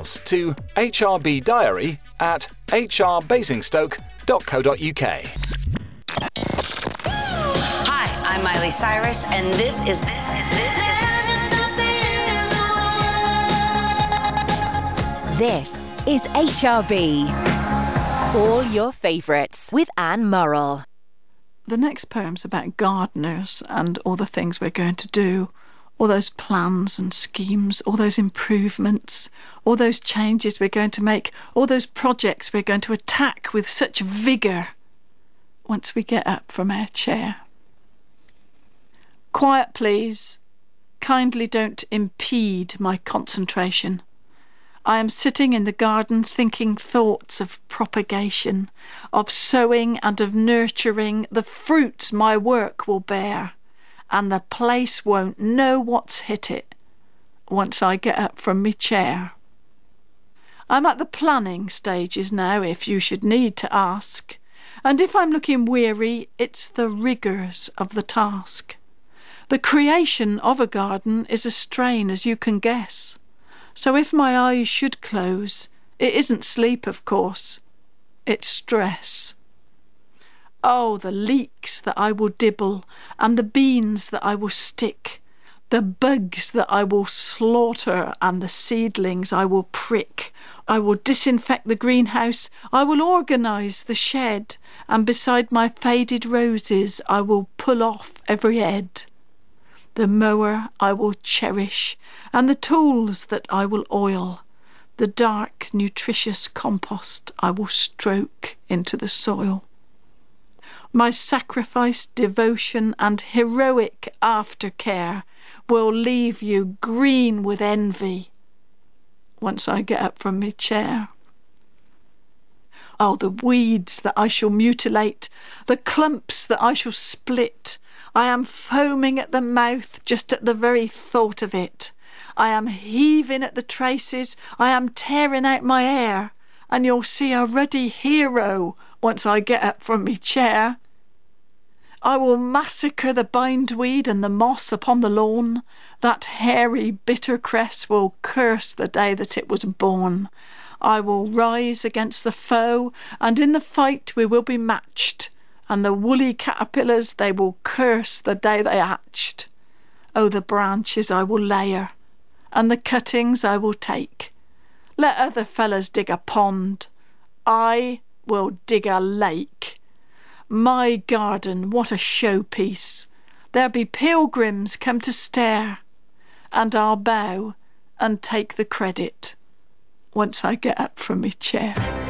emails to hrbdiary@hrbasingstoke.co.uk. Hi, I'm Miley Cyrus, and this is... This is HRB. All your favourites with Anne Murrell. The next poem's about gardeners and all the things we're going to do, all those plans and schemes, all those improvements, all those changes we're going to make, all those projects we're going to attack with such vigour once we get up from our chair. Quiet, please. Kindly don't impede my concentration. I am sitting in the garden thinking thoughts of propagation, of sowing and of nurturing the fruits my work will bear, and the place won't know what's hit it once I get up from me chair. I'm at the planning stages now, if you should need to ask, and if I'm looking weary, it's the rigours of the task. The creation of a garden is a strain, as you can guess. So if my eyes should close, it isn't sleep, of course, it's stress. Oh, the leeks that I will dibble, and the beans that I will stick, the bugs that I will slaughter, and the seedlings I will prick. I will disinfect the greenhouse, I will organise the shed, and beside my faded roses I will pull off every head. The mower I will cherish, and the tools that I will oil. The dark, nutritious compost I will stroke into the soil. My sacrifice, devotion, and heroic aftercare will leave you green with envy once I get up from my chair. Oh, the weeds that I shall mutilate, the clumps that I shall split. I am foaming at the mouth just at the very thought of it. I am heaving at the traces, I am tearing out my hair, and you'll see a ruddy hero once I get up from me chair. I will massacre the bindweed and the moss upon the lawn. That hairy bitter cress will curse the day that it was born. I will rise against the foe, and in the fight we will be matched. And the woolly caterpillars, they will curse the day they hatched. Oh, the branches I will layer, and the cuttings I will take. Let other fellas dig a pond, I will dig a lake. My garden, what a showpiece. There'll be pilgrims come to stare, and I'll bow and take the credit once I get up from my chair.